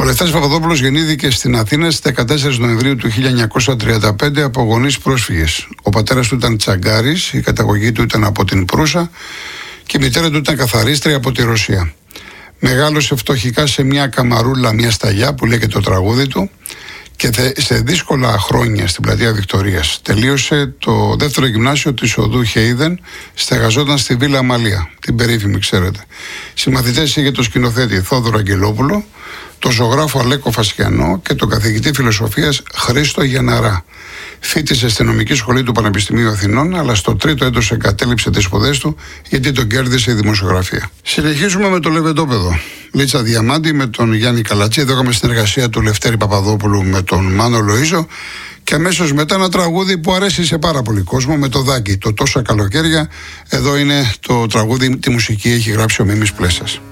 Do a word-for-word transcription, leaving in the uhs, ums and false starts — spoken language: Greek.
Λευτέρης Παπαδόπουλος γεννήθηκε στην Αθήνα στις δεκατέσσερις Νοεμβρίου του χίλια εννιακόσια τριάντα πέντε από γονείς πρόσφυγες. Ο πατέρας του ήταν τσαγκάρης, η καταγωγή του ήταν από την Προύσα και η μητέρα του ήταν καθαρίστρια από τη Ρωσία. Μεγάλωσε φτωχικά σε μια καμαρούλα, μια σταγιά που λέει και το τραγούδι του, και σε δύσκολα χρόνια στην πλατεία Βικτωρίας. Τελείωσε το δεύτερο γυμνάσιο της οδού Χέιδεν, στεγαζόταν στη Βίλα Αμαλία, την περίφημη, ξέρετε. Συμμαθητές είχε το σκηνοθέτη Θόδωρο Αγγελόπουλο, τον ζωγράφο Αλέκο Φασιανό και τον καθηγητή φιλοσοφίας Χρήστο Γεναρά. Φοιτησε στη νομική σχολή του Πανεπιστημίου Αθηνών, αλλά στο τρίτο έτος εγκατέλειψε τις σπουδές του γιατί τον κέρδισε η δημοσιογραφία. Συνεχίζουμε με το λεβεντόπεδο. Λίτσα Διαμάντη με τον Γιάννη Καλατσί. Εδώ είχαμε συνεργασία του Λευτέρη Παπαδόπουλου με τον Μάνο Λοΐζο. Και αμέσως μετά ένα τραγούδι που αρέσει σε πάρα πολύ κόσμο με το Δάκη. Το Τόσα Καλοκαίρια. Εδώ είναι το τραγούδι, τη μουσική έχει γράψει ο Μίμης Πλέσας.